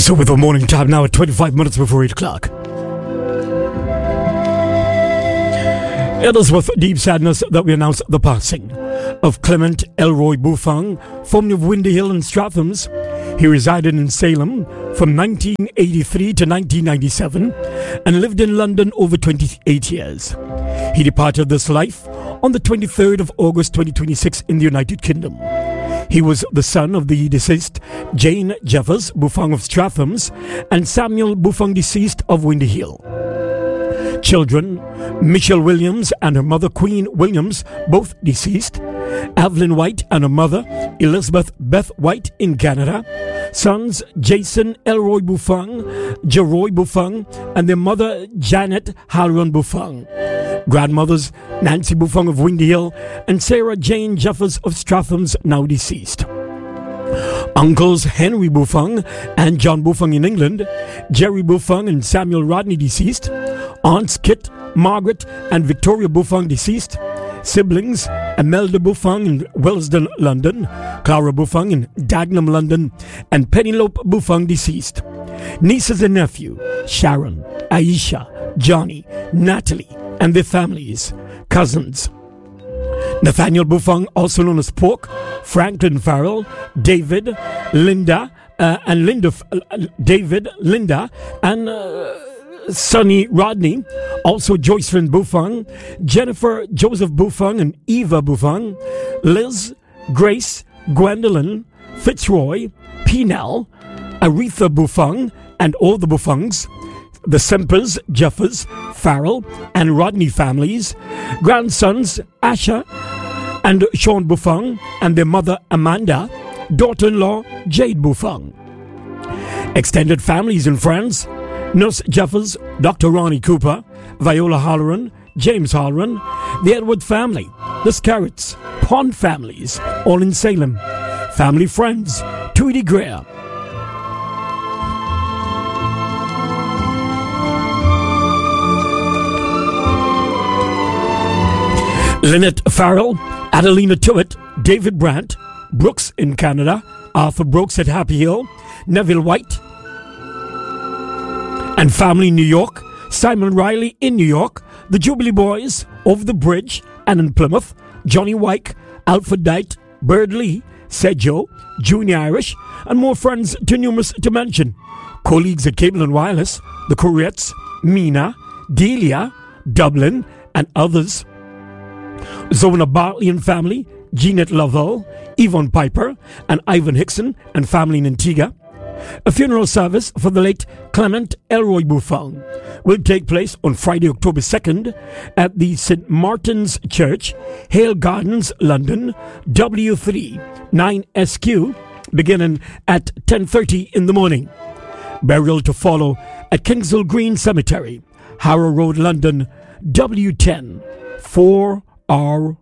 So with the morning time now at 25 minutes before 8 o'clock. It is with deep sadness that we announce the passing of Clement Elroy Bufang, formerly of Windy Hill and Strathams. He resided in Salem from 1983 to 1997 and lived in London over 28 years. He departed this life on the 23rd of August 2026 in the United Kingdom. He was the son of the deceased Jane Jeffers Bufang of Strathams and Samuel Bufang deceased of Windy Hill. Children, Michelle Williams and her mother Queen Williams, both deceased. Evelyn White and her mother Elizabeth Beth White in Canada. Sons Jason Elroy Bufang, Jeroy Bufang and their mother Janet Halloran Bufang. Grandmothers Nancy Bufang of Windy Hill and Sarah Jane Jeffers of Strathams, now deceased. Uncles Henry Bufang and John Bufang in England, Jerry Bufang and Samuel Rodney deceased. Aunts Kit, Margaret and Victoria Bufang deceased. Siblings Imelda Bufang in Wellesden, London, Clara Bufang in Dagenham, London, and Penelope Bufang deceased. Nieces and nephew Sharon, Aisha, Johnny, Natalie and their families. Cousins Nathaniel Bufang, also known as Pork, Franklin Farrell, David, Linda, and Sonny Rodney, also Joycelyn Bufang, Jennifer Joseph Bufang and Eva Bufang, Liz, Grace, Gwendolyn, Fitzroy, Pinel, Aretha Bufang, and all the Bufangs, the Sempers, Jeffers, Farrell, and Rodney families, grandsons Asher and Sean Bufang, and their mother Amanda, daughter-in-law Jade Bufang. Extended families and friends, Nurse Jeffers, Dr. Ronnie Cooper, Viola Halloran, James Halloran, the Edward family, the Scarretts, Pond families, all in Salem. Family friends, Tweety Greer. Lynette Farrell, Adelina Tuitt, David Brandt, Brooks in Canada, Arthur Brooks at Happy Hill, Neville White and family in New York, Simon Riley in New York, the Jubilee Boys, Over the Bridge and in Plymouth, Johnny Wyke, Alfred Dite, Bird Lee, Sedjo, Junior Irish, and more friends too numerous to mention. Colleagues at Cable and Wireless, the Corettes, Mina, Delia, Dublin, and others. Zona Bartley and family, Jeanette Lovell, Yvonne Piper, and Ivan Hickson and family in Antigua. A funeral service for the late Clement Elroy Bufang will take place on Friday, October 2nd at the St. Martin's Church, Hale Gardens, London, W3 9SQ, beginning at 10:30 in the morning. Burial to follow at Kingshill Green Cemetery, Harrow Road, London, W10 4RY.